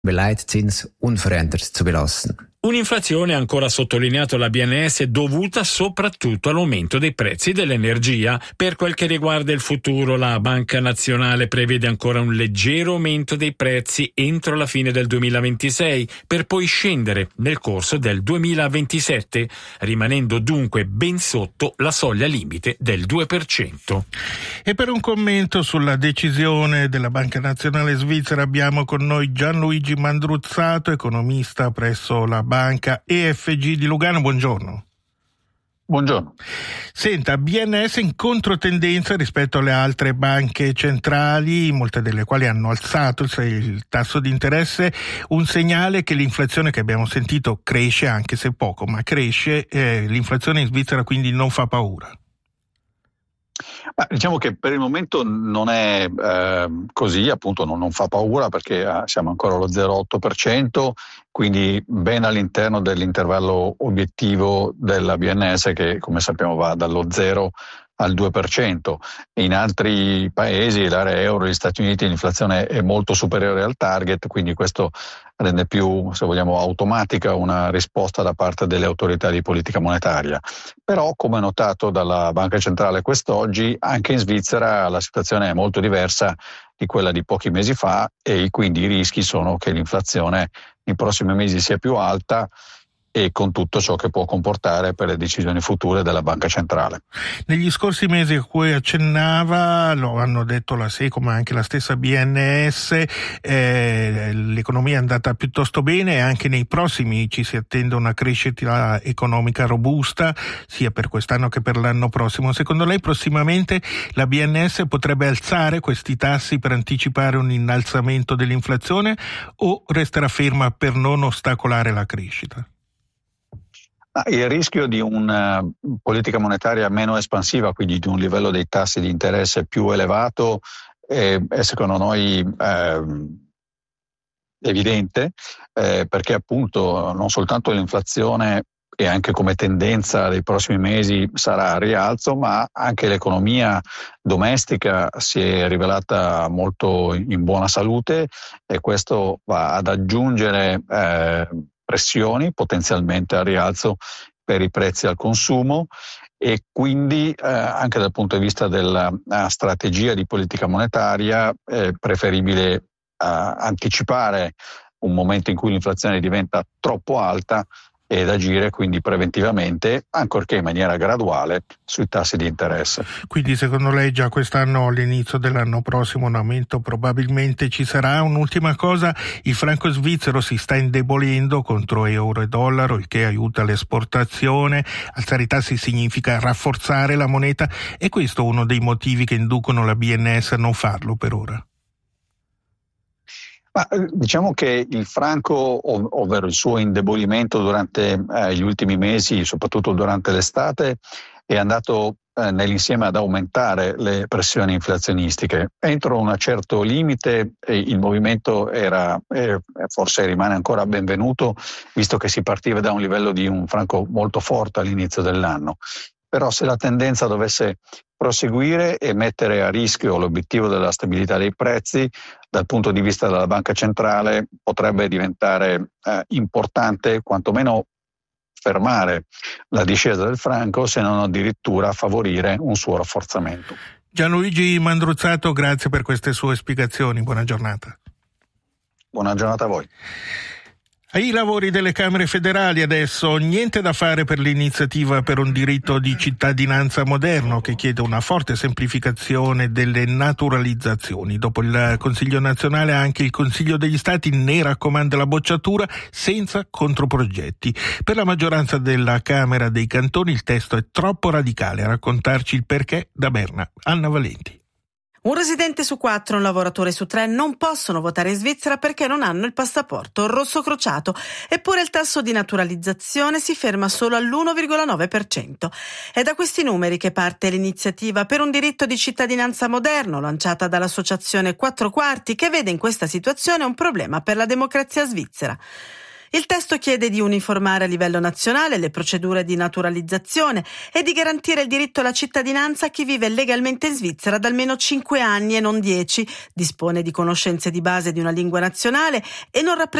Leitzins unverändert zu belassen. Un'inflazione, ancora sottolineato la BNS, dovuta soprattutto all'aumento dei prezzi dell'energia. Per quel che riguarda il futuro, la Banca Nazionale prevede ancora un leggero aumento dei prezzi entro la fine del 2026, per poi scendere nel corso del 2027, rimanendo dunque ben sotto la soglia limite del 2%. E per un commento sulla decisione della Banca Nazionale Svizzera abbiamo con noi Gianluigi Mandruzzato, economista presso la Banca EFG di Lugano. Buongiorno. Buongiorno. Senta, BNS in controtendenza rispetto alle altre banche centrali, molte delle quali hanno alzato il tasso di interesse, un segnale che l'inflazione, che abbiamo sentito, cresce, anche se poco, ma cresce, l'inflazione in Svizzera quindi non fa paura. Diciamo che per il momento non è così, appunto non fa paura, perché siamo ancora allo 0,8%, quindi ben all'interno dell'intervallo obiettivo della BNS, che come sappiamo va dallo 0 al 2%. In altri paesi, l'area euro, gli Stati Uniti, l'inflazione è molto superiore al target, quindi questo rende più, se vogliamo, automatica una risposta da parte delle autorità di politica monetaria. Però, come notato dalla Banca Centrale quest'oggi, anche in Svizzera la situazione è molto diversa di quella di pochi mesi fa, e quindi i rischi sono che l'inflazione nei prossimi mesi sia più alta, e con tutto ciò che può comportare per le decisioni future della Banca Centrale. Negli scorsi mesi a cui accennava, lo hanno detto la SECO ma anche la stessa BNS, l'economia è andata piuttosto bene, e anche nei prossimi ci si attende una crescita economica robusta sia per quest'anno che per l'anno prossimo. Secondo lei prossimamente la BNS potrebbe alzare questi tassi per anticipare un innalzamento dell'inflazione, o resterà ferma per non ostacolare la crescita? Il rischio di una politica monetaria meno espansiva, quindi di un livello dei tassi di interesse più elevato, è secondo noi evidente, perché appunto non soltanto l'inflazione, e anche come tendenza dei prossimi mesi, sarà a rialzo, ma anche l'economia domestica si è rivelata molto in buona salute, e questo va ad aggiungere pressioni potenzialmente a rialzo per i prezzi al consumo, e quindi anche dal punto di vista della strategia di politica monetaria è preferibile anticipare un momento in cui l'inflazione diventa troppo alta ed agire quindi preventivamente, ancorché in maniera graduale, sui tassi di interesse. Quindi secondo lei già quest'anno, all'inizio dell'anno prossimo, un aumento probabilmente ci sarà? Un'ultima cosa, il franco svizzero si sta indebolendo contro euro e dollaro, il che aiuta l'esportazione. Alzare i tassi significa rafforzare la moneta, e questo è uno dei motivi che inducono la BNS a non farlo per ora. Diciamo che il franco, ovvero il suo indebolimento durante gli ultimi mesi, soprattutto durante l'estate, è andato nell'insieme ad aumentare le pressioni inflazionistiche. Entro un certo limite il movimento era, forse rimane ancora benvenuto, visto che si partiva da un livello di un franco molto forte all'inizio dell'anno. Però se la tendenza dovesse proseguire e mettere a rischio l'obiettivo della stabilità dei prezzi, dal punto di vista della Banca Centrale potrebbe diventare importante quantomeno fermare la discesa del franco, se non addirittura favorire un suo rafforzamento. Gianluigi Mandruzzato, grazie per queste sue spiegazioni. Buona giornata. Buona giornata a voi. Ai lavori delle Camere federali adesso, niente da fare per l'iniziativa per un diritto di cittadinanza moderno, che chiede una forte semplificazione delle naturalizzazioni. Dopo il Consiglio nazionale anche il Consiglio degli Stati ne raccomanda la bocciatura senza controprogetti. Per la maggioranza della Camera dei Cantoni il testo è troppo radicale. A raccontarci il perché da Berna, Anna Valenti. Un residente su 4 e un lavoratore su 3 non possono votare in Svizzera perché non hanno il passaporto rosso crociato, eppure il tasso di naturalizzazione si ferma solo all'1,9%. È da questi numeri che parte l'iniziativa per un diritto di cittadinanza moderno, lanciata dall'associazione Quattro Quarti, che vede in questa situazione un problema per la democrazia svizzera. Il testo chiede di uniformare a livello nazionale le procedure di naturalizzazione e di garantire il diritto alla cittadinanza a chi vive legalmente in Svizzera da almeno 5 anni e non 10, dispone di conoscenze di base di una lingua nazionale e non rappresenta